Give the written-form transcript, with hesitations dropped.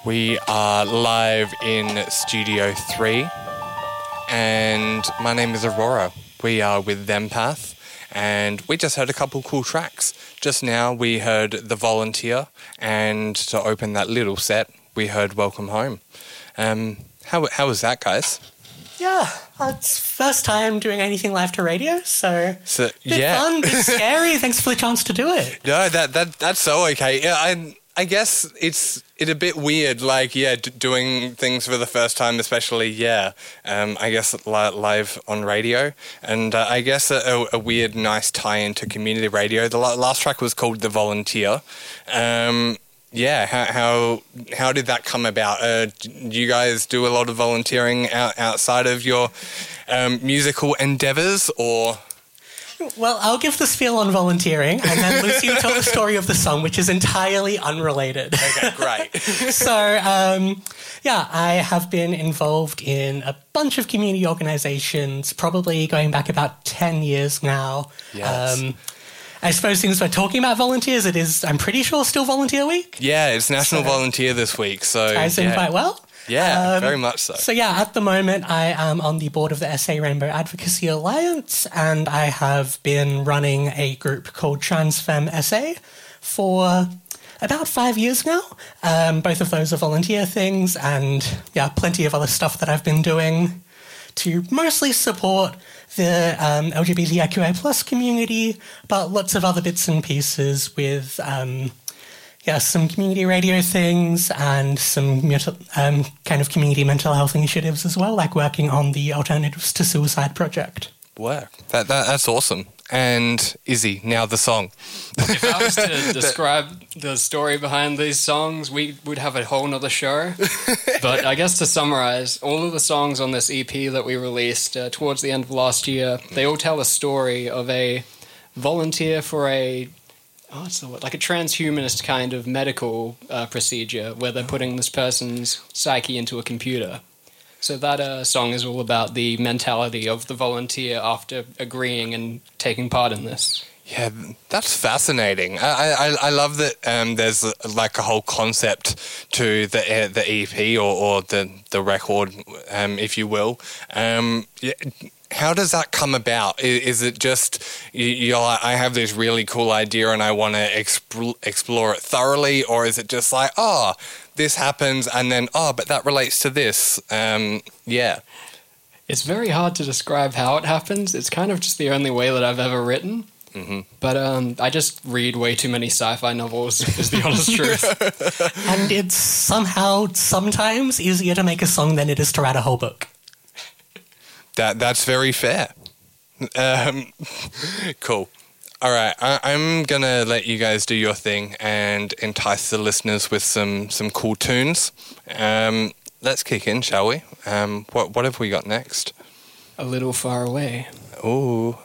We are live in Studio 3, and my name is Aurora. We are with Thempath, and we just heard a couple cool tracks. Just now we heard The Volunteer, and to open that little set, we heard Welcome Home. How was that, guys? Yeah, it's first time doing anything live to radio, so bit fun, bit scary. Thanks for the chance to do it. No, that's so okay. Yeah, I guess it's a bit weird, doing things for the first time, especially, I guess live on radio. And I guess a weird, nice tie-in to community radio. The last track was called The Volunteer. How did that come about? Do you guys do a lot of volunteering outside of your musical endeavours, or...? Well, I'll give the spiel on volunteering, and then Lucy will tell the story of the song, which is entirely unrelated. Okay, great. So, I have been involved in a bunch of community organisations, probably going back about 10 years now. Yes. I suppose since we're talking about volunteers, it is, I'm pretty sure, still Volunteer Week. Yeah, it's National Volunteer this week, so... Ties in quite well. Yeah, very much so. So at the moment I am on the board of the SA Rainbow Advocacy Alliance, and I have been running a group called Transfem SA for about 5 years now. Both of those are volunteer things, and plenty of other stuff that I've been doing to mostly support the LGBTIQA plus community, but lots of other bits and pieces with... some community radio things and some kind of community mental health initiatives as well, like working on the Alternatives to Suicide project. Wow, that's awesome. And Izzy, now the song. If I was to describe the story behind these songs, we would have a whole nother show. But I guess to summarise, all of the songs on this EP that we released towards the end of last year, they all tell a story of a volunteer for a transhumanist kind of medical procedure where they're putting this person's psyche into a computer. So that song is all about the mentality of the volunteer after agreeing and taking part in this. Yeah, that's fascinating. I love that there's a whole concept to the EP or the record, if you will. How does that come about? Is it just, I have this really cool idea and I want to explore it thoroughly? Or is it just like, this happens and then, but that relates to this? It's very hard to describe how it happens. It's kind of just the only way that I've ever written. Mm-hmm. But I just read way too many sci-fi novels, is the honest truth. And it's sometimes easier to make a song than it is to write a whole book. That's very fair. Cool. All right, I'm going to let you guys do your thing and entice the listeners with some cool tunes. Let's kick in, shall we? What have we got next? A Little Far Away. Ooh,